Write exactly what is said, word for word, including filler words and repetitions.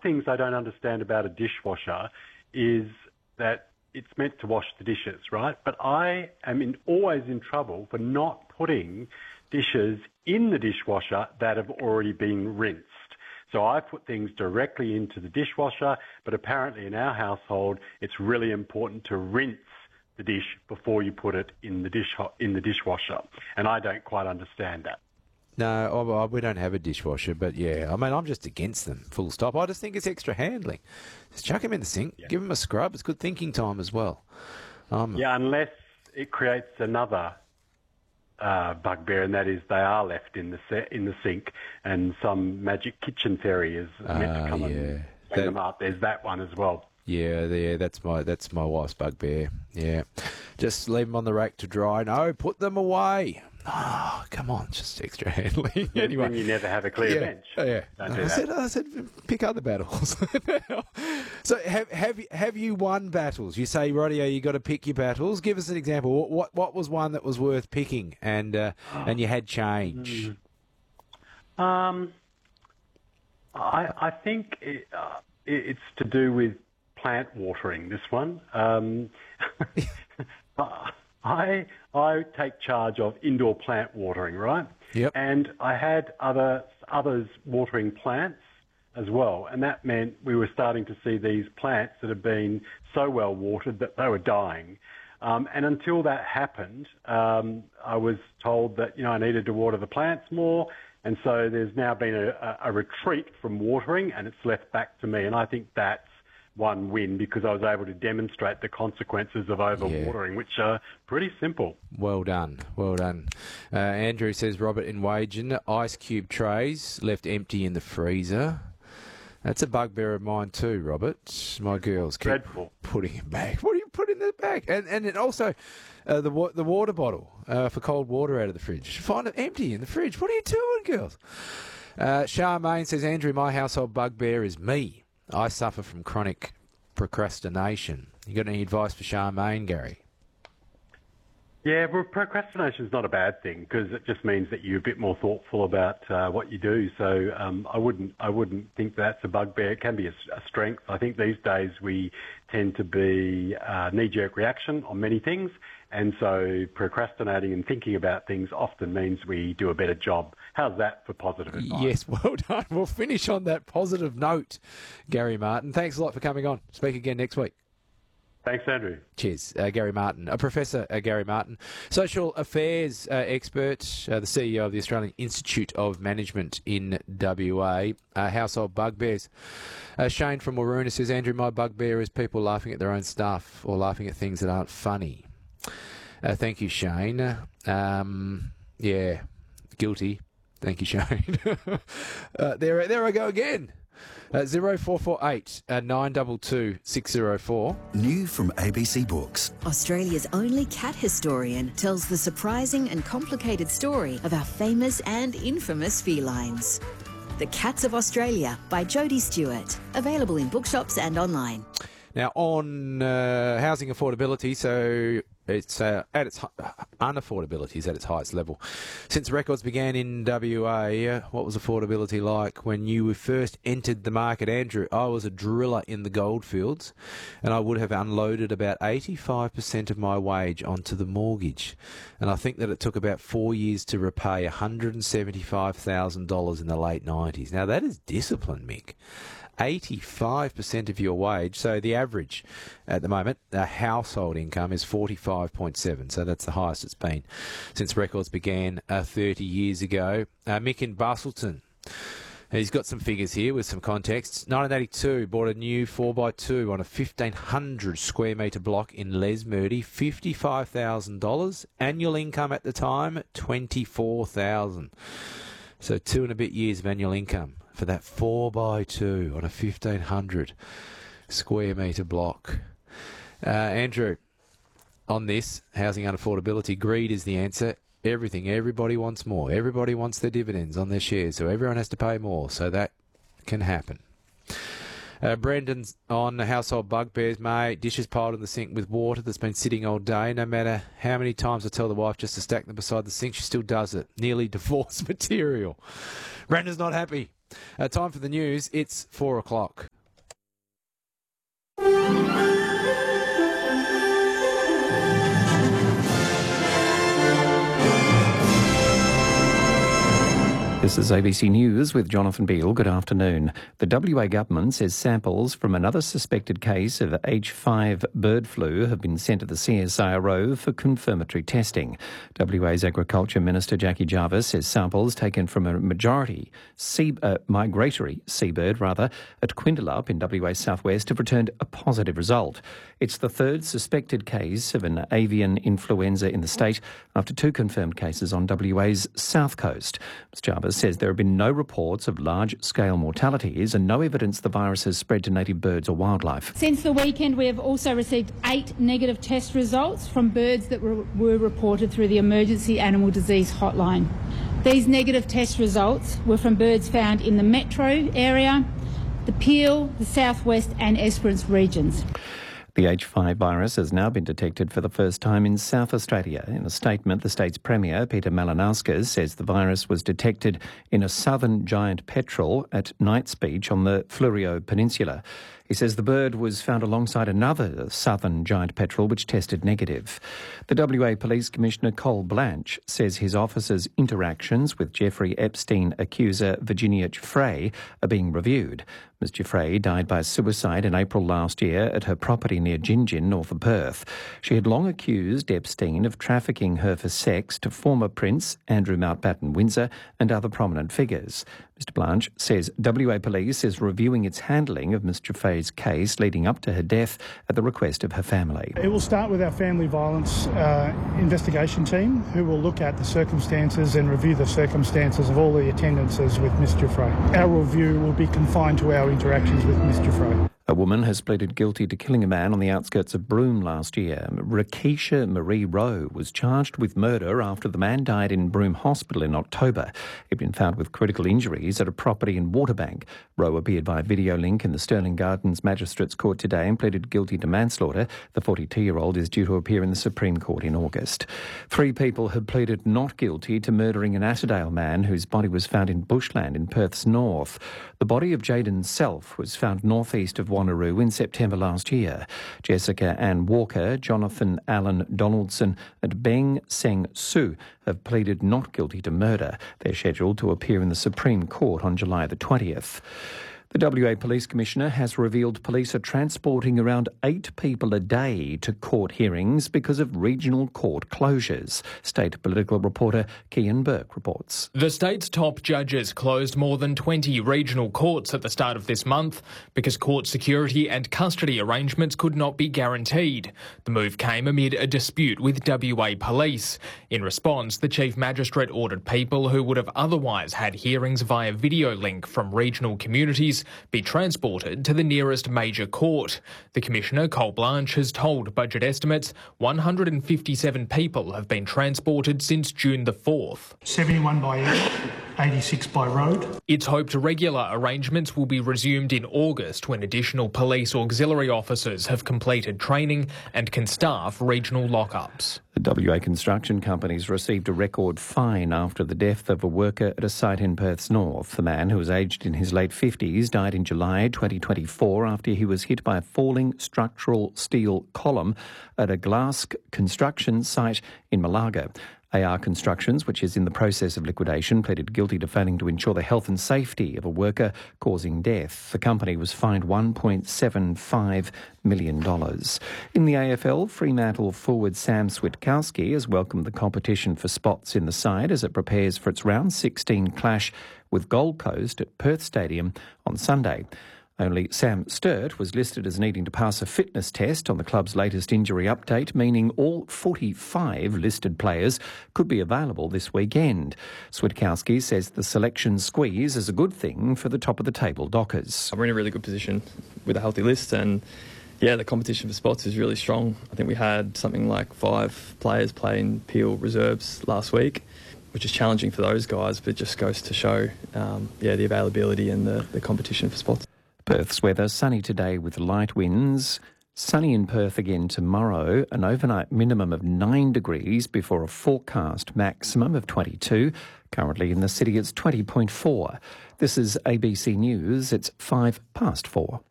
things I don't understand about a dishwasher is that it's meant to wash the dishes, right? But I am in, always in trouble for not putting dishes in the dishwasher that have already been rinsed. So I put things directly into the dishwasher, but apparently in our household, it's really important to rinse the dish before you put it in the dish in the dishwasher. And I don't quite understand that. No, oh, we don't have a dishwasher, but yeah, I mean, I'm just against them, full stop. I just think it's extra handling. Just chuck them in the sink, yeah. Give them a scrub. It's good thinking time as well. Um, yeah, unless it creates another uh, bugbear, and that is they are left in the se- in the sink, and some magic kitchen fairy is meant uh, to come yeah. and bring that, them up. There's that one as well. Yeah, yeah, that's my that's my wife's bugbear. Yeah, just leave them on the rack to dry. No, put them away. Oh, come on, just extra handling. Anyway, then you never have a clear yeah, bench. Yeah, Don't do I that. said, I said, pick other battles. So, have have you- have you won battles? You say, Radio, you got to pick your battles. Give us an example. What what, what was one that was worth picking, and uh, and you had change? Um, I I think it, uh, it, it's to do with plant watering. This one. Um, I I take charge of indoor plant watering, right? Yep. And I had other others watering plants as well, and that meant we were starting to see these plants that had been so well watered that they were dying. Um, and until that happened, um, I was told that you know I needed to water the plants more, and so there's now been a, a retreat from watering, and it's left back to me. And I think that's one win because I was able to demonstrate the consequences of overwatering, yeah. which are pretty simple. Well done, well done. Uh, Andrew says, Robert in Wagen, ice cube trays left empty in the freezer. That's a bugbear of mine too, Robert. My girls keep Dreadful. Putting it back. What do you put in the back? And and then also uh, the wa- the water bottle uh, for cold water out of the fridge. Find it empty in the fridge. What are you doing, girls? Uh, Charmaine says, Andrew, my household bugbear is me. I suffer from chronic procrastination. You got any advice for Charmaine, Gary? Yeah, well, procrastination is not a bad thing because it just means that you're a bit more thoughtful about uh, what you do. So um, I wouldn't, I wouldn't think that's a bugbear. It can be a, a strength. I think these days we tend to be uh, knee-jerk reaction on many things, and so procrastinating and thinking about things often means we do a better job. How's that for positive advice? Yes, well done. We'll finish on that positive note, Gary Martin. Thanks a lot for coming on. Speak again next week. Thanks, Andrew. Cheers. Uh, Gary Martin, a Professor uh, Gary Martin, social affairs uh, expert, uh, the C E O of the Australian Institute of Management in W A. Uh, household bugbears. Uh, Shane from Waroona says, Andrew, my bugbear is people laughing at their own stuff or laughing at things that aren't funny. Uh, thank you, Shane. Um, yeah, guilty. Thank you, Shane. uh, there, there I go again. Uh, zero four four eight uh, nine two two six zero four. New from A B C Books. Australia's only cat historian tells the surprising and complicated story of our famous and infamous felines. The Cats of Australia by Jodie Stewart. Available in bookshops and online. Now, on uh, housing affordability, so it's uh, at its unaffordability is at its highest level since records began in W A. Uh, what was affordability like when you first entered the market, Andrew? I was a driller in the goldfields, and I would have unloaded about eighty-five percent of my wage onto the mortgage, and I think that it took about four years to repay one hundred seventy-five thousand dollars in the late nineties. Now that is discipline, Mick. eighty-five percent of your wage. So the average at the moment, the household income is forty-five point seven. So that's the highest it's been since records began uh, thirty years ago. Uh, Mick in Bustleton. He's got some figures here with some context. nineteen eighty-two, bought a new four by two on a fifteen hundred square metre block in Lesmurdy, fifty-five thousand dollars. Annual income at the time, twenty-four thousand dollars. So two and a bit years of annual income for that four by two on a fifteen hundred square metre block. Uh, Andrew, on this, housing unaffordability, greed is the answer. Everything, everybody wants more. Everybody wants their dividends on their shares, so everyone has to pay more, so that can happen. Uh, Brendan's on household bugbears, mate. Dishes piled in the sink with water that's been sitting all day. No matter how many times I tell the wife just to stack them beside the sink, she still does it. Nearly divorce material. Brendan's not happy. Uh, time for the news. It's four o'clock. This is A B C News with Jonathan Beale. Good afternoon. The W A government says samples from another suspected case of H five bird flu have been sent to the C S I R O for confirmatory testing. W A's Agriculture Minister Jackie Jarvis says samples taken from a majority sea, uh, migratory seabird rather at Quindalup in W A's southwest have returned a positive result. It's the third suspected case of an avian influenza in the state after two confirmed cases on W A's south coast. Miz Jarvis says there have been no reports of large-scale mortalities and no evidence the virus has spread to native birds or wildlife. Since the weekend, we have also received eight negative test results from birds that were, were reported through the Emergency Animal Disease Hotline. These negative test results were from birds found in the metro area, the Peel, the southwest and Esperance regions. The H five virus has now been detected for the first time in South Australia. In a statement, the state's Premier, Peter Malinauskas, says the virus was detected in a southern giant petrel at Knights Beach on the Fleurieu Peninsula. He says the bird was found alongside another southern giant petrel which tested negative. The W A Police Commissioner Cole Blanche says his office's interactions with Jeffrey Epstein accuser Virginia Giuffre are being reviewed. Miz Giuffre died by suicide in April last year at her property near Gingin, north of Perth. She had long accused Epstein of trafficking her for sex to former Prince Andrew Mountbatten Windsor and other prominent figures. Mister Blanche says W A Police is reviewing its handling of Miz Giuffre's case leading up to her death at the request of her family. It will start with our family violence uh, investigation team, who will look at the circumstances and review the circumstances of all the attendances with Miz Giuffre. Our review will be confined to our interactions with Miz Giuffre. A woman has pleaded guilty to killing a man on the outskirts of Broome last year. Rakesha Marie Rowe was charged with murder after the man died in Broome Hospital in October. He'd been found with critical injuries at a property in Waterbank. Rowe appeared via video link in the Stirling Gardens Magistrates Court today and pleaded guilty to manslaughter. The forty-two-year-old is due to appear in the Supreme Court in August. Three people have pleaded not guilty to murdering an Atterdale man whose body was found in bushland in Perth's north. The body of Jaden Self was found northeast of Wanneroo in September last year. Jessica Ann Walker, Jonathan Allen Donaldson and Beng Seng Su have pleaded not guilty to murder. They're scheduled to appear in the Supreme Court on July the twentieth. The W A Police Commissioner has revealed police are transporting around eight people a day to court hearings because of regional court closures. State political reporter Kian Burke reports. The state's top judges closed more than twenty regional courts at the start of this month because court security and custody arrangements could not be guaranteed. The move came amid a dispute with W A Police. In response, the Chief Magistrate ordered people who would have otherwise had hearings via video link from regional communities be transported to the nearest major court. The Commissioner, Cole Blanche, has told Budget Estimates one hundred fifty-seven people have been transported since June the fourth. seventy-one by air, eighty-six by road. It's hoped regular arrangements will be resumed in August when additional police auxiliary officers have completed training and can staff regional lockups. The W A construction companies received a record fine after the death of a worker at a site in Perth's north. The man, who was aged in his late fifties, died in July twenty twenty-four after he was hit by a falling structural steel column at a glass construction site in Malaga. A R Constructions, which is in the process of liquidation, pleaded guilty to failing to ensure the health and safety of a worker, causing death. The company was fined one point seven five million dollars. In the A F L, Fremantle forward Sam Switkowski has welcomed the competition for spots in the side as it prepares for its round sixteen clash with Gold Coast at Perth Stadium on Sunday. Only Sam Sturt was listed as needing to pass a fitness test on the club's latest injury update, meaning all forty-five listed players could be available this weekend. Switkowski says the selection squeeze is a good thing for the top-of-the-table Dockers. We're in a really good position with a healthy list, and yeah, the competition for spots is really strong. I think we had something like five players play in Peel reserves last week, which is challenging for those guys, but just goes to show um, yeah, the availability and the, the competition for spots. Perth's weather, sunny today with light winds. Sunny in Perth again tomorrow, an overnight minimum of nine degrees before a forecast maximum of twenty-two. Currently in the city it's twenty point four. This is A B C News, it's five past four.